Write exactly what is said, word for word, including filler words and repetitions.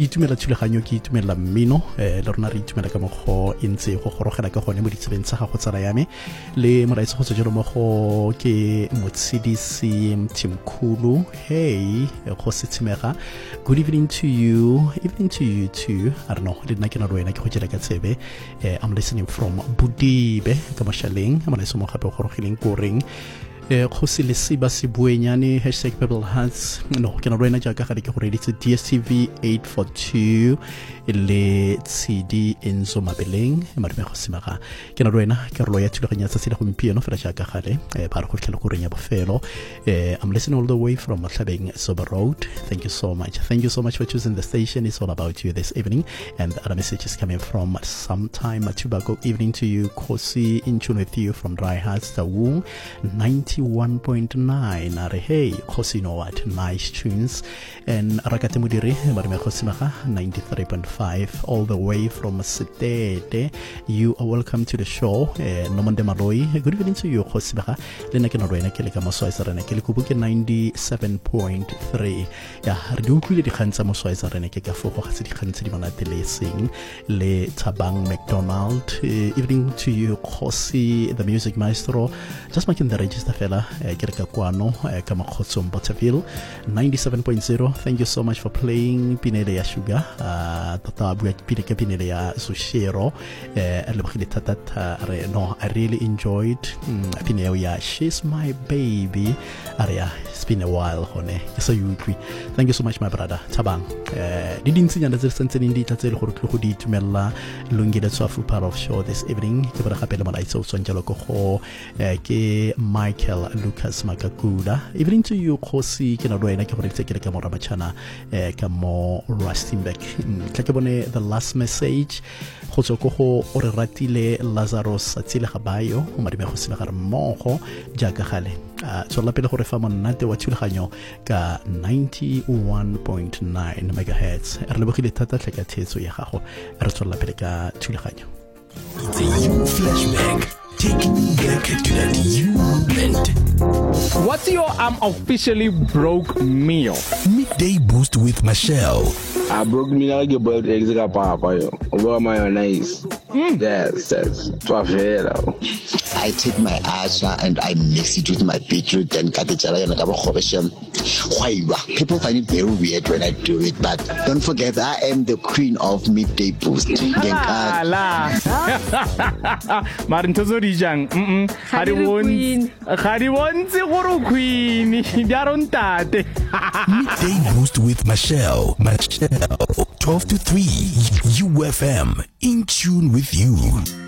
ke itumela thulaganyo ke itumela mmino eh le rona re itumela ka mogo intse go gorogela ka gone mo ditsebeng tsa gago tsala ya me le moraitse go tsejelo mo go ke motsidisi Mthimkhulu. Hey go setsimega, good evening to you, evening to you too. I don't know, le nna ke na roena ke go jela ka tsebe. eh, I'm listening from Budibe ka Mashaleng. I'm listening mo gape go gorogileng ko reng go se le siba se buenyane hashtag Pebble Hearts. No ke na roena jaaka ga ke go reditse D S T V eight forty-two le C D Enzo Mabeleng madume go simaga ke na roena ke re lo ya thulaganya tsa sele gompieno fela jaaka gale ba re go tlhela go renya bofelo. I'm listening all the way from Matlabeng Sober Road. Thank you so much, thank you so much for choosing the station. It's all about you this evening, and the other message is coming from sometime Matubako. Evening to you, Kosi, in tune with you from Dry Hearts Tawu ninety-one point nine. Are hey Kosi, you know what, nice tunes. And Rakate Mudiri madume go simaga ninety-three point five all the way from Setete. You are welcome to the show. eh, Nomande Maloi, good evening to you Khosibaga. Lena ke na roena ke le ka mosoisa rena ke le kubuke ninety-seven point three. Ya re di utlwile dikgantsa mosoisa rena ke ka fogo ga se dikgantsa di monate le seng le Tabang McDonald. eh, Evening to you Khosi, the music maestro. Just making the register fella eh, ke re ka kwano eh, ka Makgotso Bothaville ninety-seven point zero. Thank you so much for playing Pinele ya Sugar. uh, Tata bua pile ke Pinele ya Sushiro. eh, le bogile tata re no I really enjoyed mm, Pinele ya She's My Baby. Area it's been a while hone so you agree. Thank you so much my brother Tabang. eh di dintsinyana tse sentse di tla tse le gore tlo go di itumella longile tswa full part of show this evening. Ke bra gape le malaitse o tsonjalo go go eh, ke Michael Lucas Makakuda. Evening to you Khosi, ke na roena ke gore tse ke le ka mora machana eh, ka mo Rustenburg. Tla ke bone the last message go tswa go go o re ratile Lazarus Tsile Gabayo o madime go sena gare mmogo jaaka gale. Uh, so la pele gore fa monate wa thulaganyo ka ninety-one point nine megahertz. Re lebogile thata tleka thetso ya gago re tswela pele ka thulaganyo. It's a you flashback, taking you back to that you moment. What's your um officially broke meal? Midday Boost with Michelle. I broke me like a bird eggs like papa yo. Over mayonnaise. Yes, that's twelve. I take my acha and I mix it with my beetroot and cabbage. People find it very weird when I do it, but don't forget I am the queen of Midday Boost. Ah, la. Marin tozo dijang. Mm. Hari won. Hari won se goro queen. Diaron tate. Midday Boost with Michelle. Michelle. twelve to three. U F M. In tune with you.